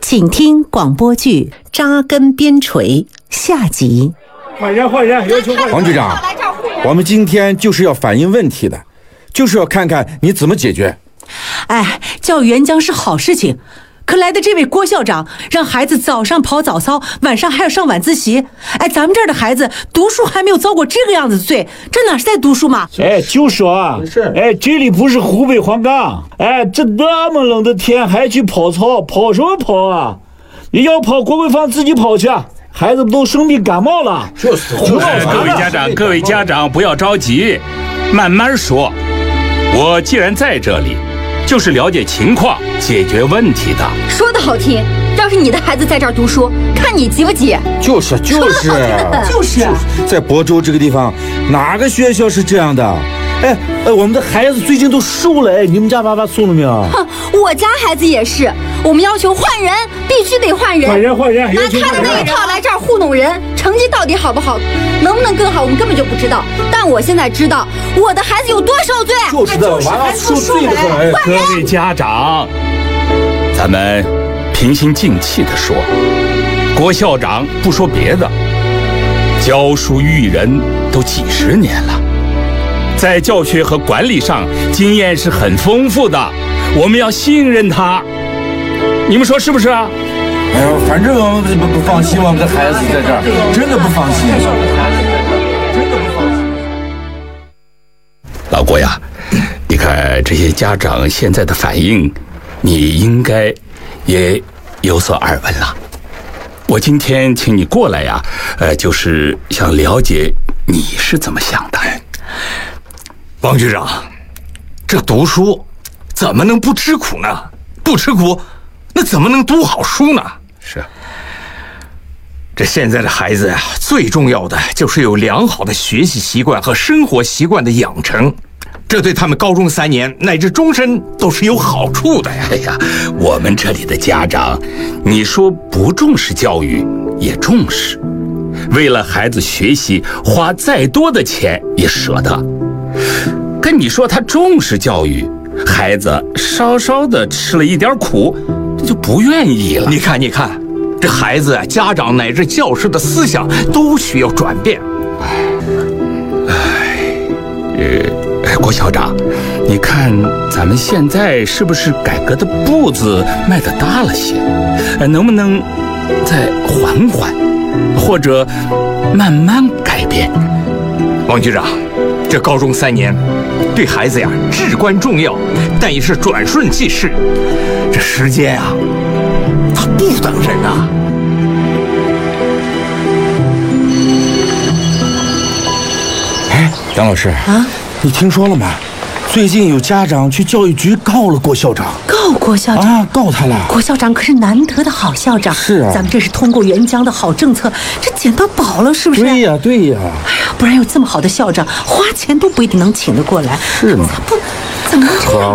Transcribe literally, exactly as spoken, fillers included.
请听广播剧《扎根边陲》下集。 换人换人，有请换人。 王局长，我们今天就是要反映问题的，就是要看看你怎么解决。 哎，教育援疆是好事情，可来的这位郭校长让孩子早上跑早操，晚上还要上晚自习。哎，咱们这儿的孩子读书还没有遭过这个样子的罪，这哪是在读书嘛？ 哎，就说啊，哎，这里不是湖北黄冈，哎，这那么冷的天还去跑操，跑什么跑啊？你要跑，国规坊自己跑去啊！孩子们都生病感冒了。 就是胡闹哎，各位家长，各位家长不要着急，慢慢说。我既然在这里，就是了解情况、解决问题的。 说得好听，要是你的孩子在这儿读书，看你急不急？ 就是就是就是在亳州这个地方，哪个学校是这样的？哎哎，我们的孩子最近都瘦了，哎，你们家娃娃瘦了没有？ 哼，我家孩子也是，我们要求换人，必须得换人。 换人换人， 拿他的那一套来这儿糊弄人，成绩到底好不好，能不能更好，我们根本就不知道。但我现在知道，我的孩子有多受罪。 就是的，娃娃受罪了。哎， 各位家长，咱们平心静气地说，郭校长不说别的，教书育人都几十年了，在教学和管理上经验是很丰富的，我们要信任他。你们说是不是啊？ 哎呦，反正我们不不放心，我们的孩子在这儿，真的不放心，真的不放心。 老郭呀，你看这些家长现在的反应，你应该也有所耳闻了。我今天请你过来呀，呃，就是想了解你是怎么想的。 王局长，这读书怎么能不吃苦呢？不吃苦，那怎么能读好书呢？ 是， 这现在的孩子呀，最重要的就是有良好的学习习惯和生活习惯的养成，这对他们高中三年乃至终身都是有好处的呀。 哎呀，我们这里的家长，你说不重视教育也重视，为了孩子学习花再多的钱也舍得。跟你说他重视教育，孩子稍稍的吃了一点苦，他就不愿意了。 你看，你看，这孩子、家长乃至教师的思想都需要转变。 哎，呃，郭校长，你看咱们现在是不是改革的步子迈得大了些？呃，能不能再缓缓，或者慢慢改变？ 王局长，这高中三年对孩子呀至关重要，但也是转瞬即逝。这时间啊，它不等人啊。 哎，杨老师啊， 你听说了吗？最近有家长去教育局告了郭校长。 告郭校长啊，告他了。 郭校长可是难得的好校长， 是啊， 咱们这是通过援疆的好政策，这捡到宝了，是不是？ 对呀，对呀。 哎呀，不然有这么好的校长，花钱都不一定能请得过来。 是吗？ 不，怎么能这样？